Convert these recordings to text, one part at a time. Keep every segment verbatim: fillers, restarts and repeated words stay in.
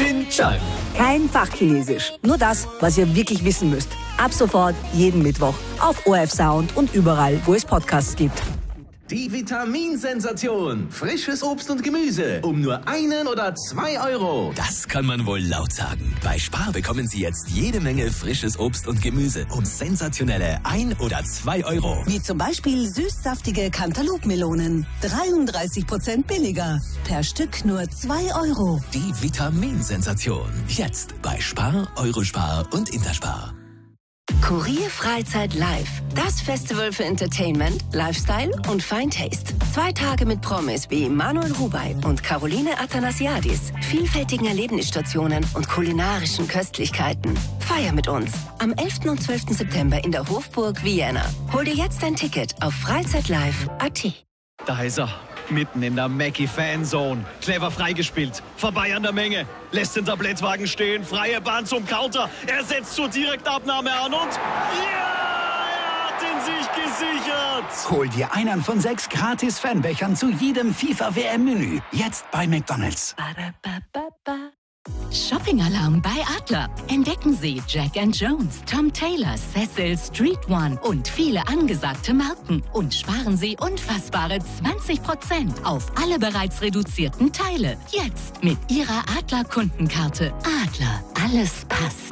Chin Chan. Kein Fachchinesisch, nur das, was ihr wirklich wissen müsst. Ab sofort jeden Mittwoch auf O R F Sound und überall, wo es Podcasts gibt. Die Vitaminsensation. Frisches Obst und Gemüse um nur einen oder zwei Euro. Das kann man wohl laut sagen. Bei Spar bekommen Sie jetzt jede Menge frisches Obst und Gemüse um sensationelle ein oder zwei Euro. Wie zum Beispiel süßsaftige Cantaloupe-Melonen. dreiunddreißig Prozent billiger. Per Stück nur zwei Euro. Die Vitaminsensation. Jetzt bei Spar, Eurospar und Interspar. Kurier Freizeit Live. Das Festival für Entertainment, Lifestyle und Fine Taste. Zwei Tage mit Promis wie Manuel Rubey und Caroline Athanasiadis, vielfältigen Erlebnisstationen und kulinarischen Köstlichkeiten. Feier mit uns am elften und zwölften September in der Hofburg Vienna. Hol dir jetzt ein Ticket auf freizeitlive punkt a t. Da ist er, mitten in der Mackie-Fanzone. Clever freigespielt, vorbei an der Menge. Lässt den Tablettwagen stehen, freie Bahn zum Counter. Er setzt zur Direktabnahme an und... Ja, er hat ihn sich gesichert. Hol dir einen von sechs gratis Fanbechern zu jedem FIFA-W M-Menü. Jetzt bei McDonald's. Shopping-Alarm bei Adler. Entdecken Sie Jack and Jones, Tom Taylor, Cecil, Street One und viele angesagte Marken. Und sparen Sie unfassbare zwanzig Prozent auf alle bereits reduzierten Teile. Jetzt mit Ihrer Adler-Kundenkarte. Adler, alles passt.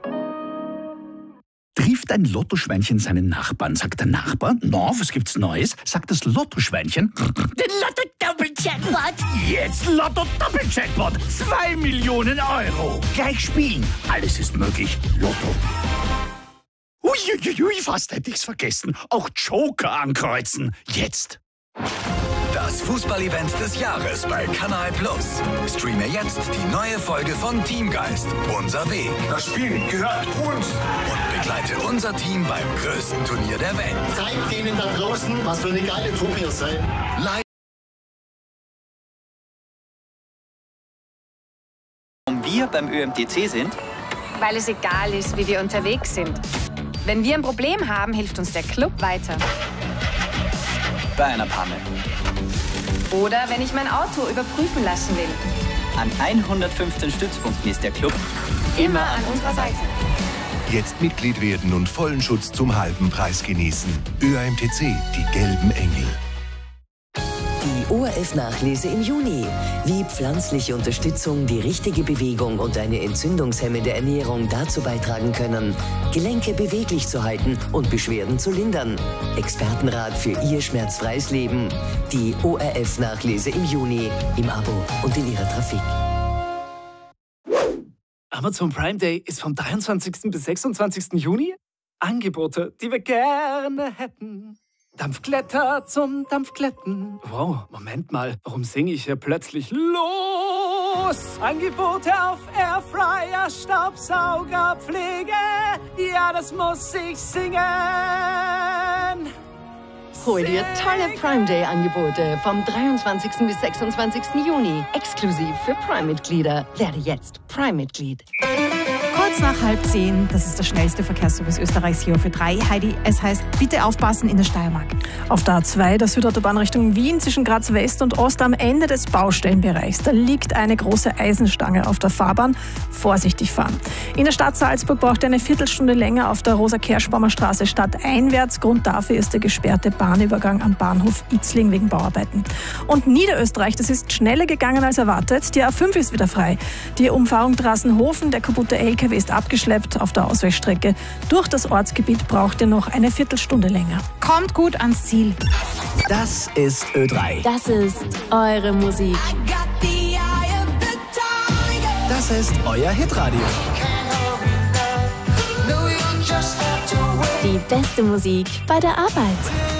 Trifft ein Lottoschweinchen seinen Nachbarn, sagt der Nachbar, no, was gibt's Neues? Sagt das Lottoschweinchen, den Lotto-Doppel-Jackpot. Jetzt Lotto-Doppel-Jackpot, zwei Millionen Euro. Gleich spielen, alles ist möglich, Lotto. Uiuiui, fast hätte ich's vergessen, auch Joker ankreuzen, jetzt. Das Fußball-Event des Jahres bei Kanal Plus. Streame jetzt die neue Folge von Teamgeist, unser Weg. Das Spiel gehört uns. Und begleite unser Team beim größten Turnier der Welt. Zeigt denen da draußen, was für eine geile Truppe ihr seid. Live. Warum wir beim Ö M T C sind? Weil es egal ist, wie wir unterwegs sind. Wenn wir ein Problem haben, hilft uns der Club weiter. Bei einer Panne. Oder wenn ich mein Auto überprüfen lassen will. An hundertfünfzehn Stützpunkten ist der Club immer an unserer Seite. Jetzt Mitglied werden und vollen Schutz zum halben Preis genießen. Ö M T C, die gelben Engel. Die O R F-Nachlese im Juni. Wie pflanzliche Unterstützung, die richtige Bewegung und eine entzündungshemmende Ernährung dazu beitragen können, Gelenke beweglich zu halten und Beschwerden zu lindern. Expertenrat für Ihr schmerzfreies Leben. Die O R F-Nachlese im Juni. Im Abo und in Ihrer Trafik. Amazon Prime Day ist vom dreiundzwanzigsten bis sechsundzwanzigsten Juni. Angebote, die wir gerne hätten. Dampfkletter zum Dampfkletten. Wow, Moment mal, warum singe ich hier plötzlich los? Angebote auf Airfryer, Staubsauger, Pflege. Ja, das muss ich singen. Hol dir tolle Prime Day Angebote vom dreiundzwanzigsten bis sechsundzwanzigsten Juni. Exklusiv für Prime-Mitglieder. Werde jetzt Prime-Mitglied. Kurz nach halb zehn, das ist der schnellste Verkehrsservice Österreichs hier für drei. Heidi, es heißt, bitte aufpassen in der Steiermark. Auf der A zwei, der Südautobahn Richtung Wien, zwischen Graz West und Ost am Ende des Baustellenbereichs. Da liegt eine große Eisenstange auf der Fahrbahn. Vorsichtig fahren. In der Stadt Salzburg braucht ihr eine Viertelstunde länger auf der Rosa-Kerschbaumer Straße stadteinwärts. Grund dafür ist der gesperrte Bahnübergang am Bahnhof Itzling wegen Bauarbeiten. Und Niederösterreich, das ist schneller gegangen als erwartet. Die A fünf ist wieder frei. Die Umfahrung Drassenhofen, der kaputte L K W ist abgeschleppt. Auf der Ausweichstrecke durch das Ortsgebiet braucht ihr noch eine Viertelstunde länger. Kommt gut ans Ziel. Das ist Ö drei. Das ist eure Musik. Das ist euer Hitradio. Die beste Musik bei der Arbeit.